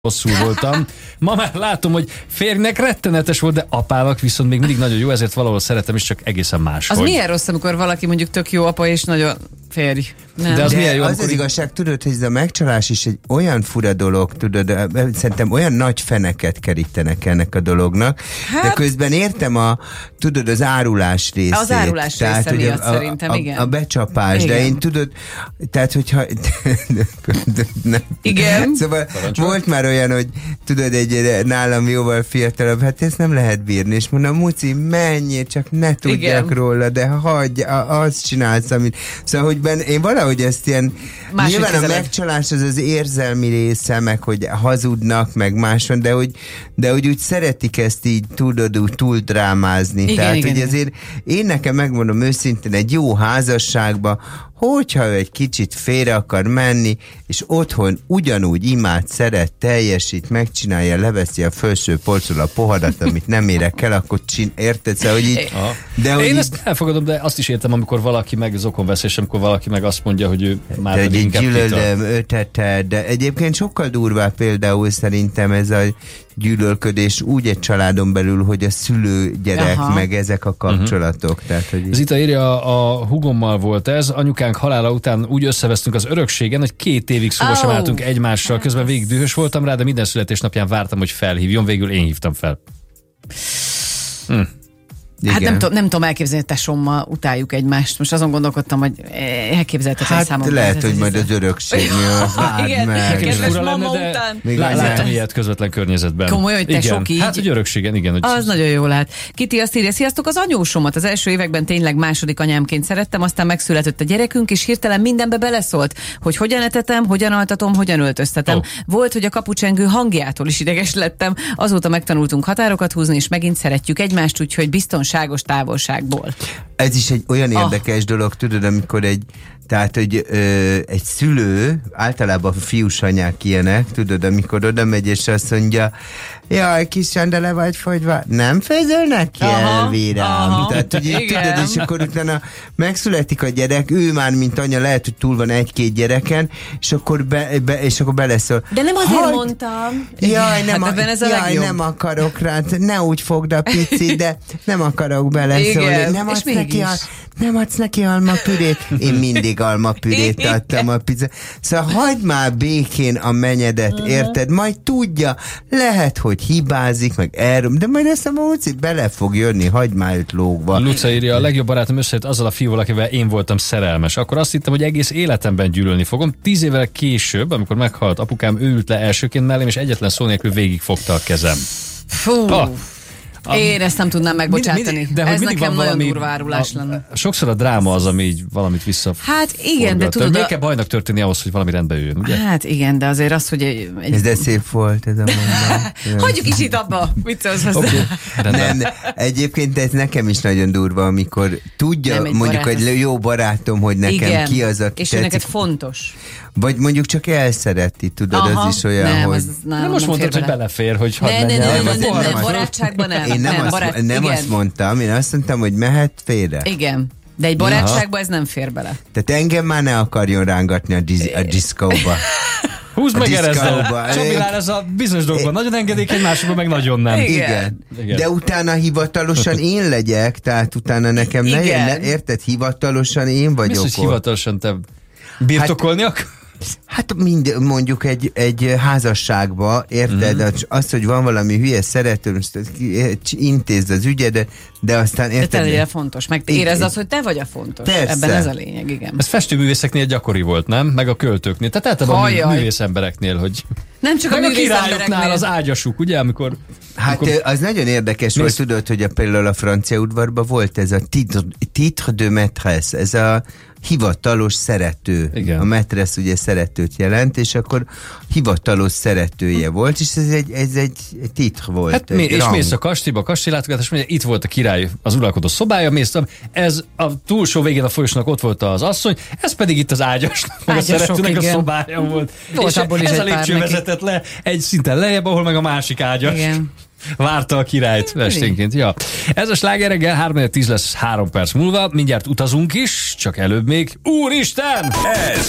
rosszul voltam. Ma már látom, hogy férjnek rettenetes volt, de apának viszont még mindig nagyon jó, ezért valahol szeretem, és csak egészen máshogy. Az milyen rossz, amikor valaki mondjuk tök jó apa, és nagyon férj. Nem. De az milyen jó, az az igazság, tudod, hogy ez a megcsalás is egy olyan fura dolog, tudod, szerintem olyan nagy feneket kerítenek ennek a dolognak, hát, de közben értem tudod, az árulás részét. Az árulás része miatt szerintem, igen. A becsapás, igen. De én tudod, tehát, hogyha... Igen. Szóval volt már olyan, hogy tudod, egy nálam jóval fiatalabb, hát ezt nem lehet bírni, és mondom, Muci, menjél, csak ne tudjak róla, de hagyj, azt csinálsz, amit... Szóval, hogy én valahogy ezt ilyen... Máshogy nyilván a megcsalás az érzelmi része, meg hogy hazudnak, meg máson, de hogy úgy szeretik ezt így, tudod, úgy túl drámázni. Igen, tehát, igen, hogy azért én nekem megmondom őszintén, egy jó házasságba, hogyha ő egy kicsit félre akar menni, és otthon ugyanúgy imád, szeret, teljesít, megcsinálja, leveszi a felső polcról a pohadat, amit nem érek el, akkor érted? Szóval, hogy így, én ezt elfogadom, de azt is értem, amikor valaki meg zokon vesz, és amikor valaki meg azt mondja, hogy ő már de pedig inkább gyűlölöm, ötete, de egyébként sokkal durvább például szerintem ez a gyűlölködés úgy egy családon belül, hogy a szülő-gyerek, meg ezek a kapcsolatok. Tehát, hogy Zita írja, a hugommal volt ez, anyukánk halála után úgy összevesztünk az örökségen, hogy 2 évig szóba sem álltunk egymással, közben végig dühös voltam rá, de minden születésnapján vártam, hogy felhívjon, végül én hívtam fel. Hát nem tudom elképzelni, hogy tesómmal utáljuk egymást. Most azon gondolkodtam, hogy elképzelhetetlen számomra. Lehet, hogy majd az örökség miatt várd meg. Kedves mama után. Láttam ilyet közvetlen környezetben. Komolyan, hogy tesók így. Hát, hogy örökségen, igen. Hogy az nagyon jó lehet. Kiti azt írja, sziasztok, az anyósomat az első években tényleg második anyámként szerettem, aztán megszületett a gyerekünk, és hirtelen mindenbe beleszólt, hogy hogyan etetem, hogyan altatom, hogyan öltöztetem. Volt, hogy a kapucsengő hangjától is ideges lettem, azóta megtanultunk határokat húzni, és megint szeretjük egymást, úgyhogy biztonságos távolságból. Ez is egy olyan érdekes dolog, tudod, amikor egy szülő, általában fiús anyák ilyenek, tudod, amikor oda megy, és azt mondja, jaj, kis de le vagy fogyva, nem főzölnek ki elvírám. Tehát, hogy így, tudod, és akkor utána megszületik a gyerek, ő már, mint anya, lehet, hogy túl van 1-2 gyereken, és akkor beleszól. De nem azért mondtam. Jaj, nem akarok rá, ne úgy fogd a pici, de nem akarok beleszólni. Nem adsz neki almapürét? Én mindig almapürét adtam a pizza. Szóval hagyd már békén a menyedet, érted? Majd tudja, lehet, hogy hibázik, meg de majd ezt a Móci bele fog jönni, hagyd már őt lógva. Luca írja, a legjobb barátom összejött azzal a fiúval, akivel én voltam szerelmes. Akkor azt hittem, hogy egész életemben gyűlölni fogom. 10 évvel később, amikor meghalt apukám, ő ült le elsőként mellém, és egyetlen szó nélkül végigfogta a kezem. Fú. Én ezt nem tudnám megbocsátani. Ez nekem nagyon durva árulás lenne. Sokszor a dráma az, ami így valamit vissza. Hát igen, de tudod... Még kell bajnak történni ahhoz, hogy valami rendbe jöjjön, ugye? Hát igen, de azért az, hogy... Ez de szép volt, ez a mondat. Hagyjuk is itt abba, mit szólsz hozzá. Nem, egyébként ez nekem is nagyon durva, amikor tudja mondjuk egy jó barátom, hogy nekem ki az, aki és ő neked fontos. Vagy mondjuk csak elszereti, tudod, az is olyan, hogy... Nem most mondtad, hogy belefér, hogy hadd menjen. Nem, barátságban nem. Én nem azt mondtam, én azt mondtam, hogy mehet félre. Igen, de egy barátságban ez nem fér bele. Tehát engem már ne akarjon rángatni a diszkóba. Húzd meg erezzel. Csabilál, ez a bizonyos dolgokban nagyon engedékeny, másokban meg nagyon nem. Igen. De utána hivatalosan én legyek, tehát utána nekem érted, hivatalosan én vagyok. Biztos, hogy hivatalosan te birtokolni akar? Hát mondjuk egy házasságba, érted? Az, hogy van valami hülye szerető, intézd az ügyedet, de aztán érted? De te legyél fontos, meg érezd azt, hogy te vagy a fontos. Persze. Ebben ez a lényeg, igen. Ez festőművészeknél gyakori volt, nem? Meg a költőknél. Tehát általában a művész embereknél, hogy... Nem csak a királyoknál az ágyasuk, ugye? Amikor az nagyon érdekes volt, tudod, hogy például a francia udvarban volt ez a titre de maîtresse, ez a hivatalos szerető. Igen. A maîtresse ugye szeretőt jelent, és akkor hivatalos szeretője volt, és ez egy titre volt. Hát és mész a kastélyba, kastélylátogatás, mondja, itt volt a király, az uralkodó szobája, mész, ez a túlsó végén a folyosónak ott volt az asszony, ez pedig itt az ágyasnak, a szeretőnek a szobája volt. És ez a lépcső vezetett le egy szinten lejjebb, ahol meg a másik ágyas. Igen. Várta a királyt esténként. Ja. Ez a Sláger reggel 3:10 lesz 3 perc múlva. Mindjárt utazunk is, csak előbb még. Úristen! Ez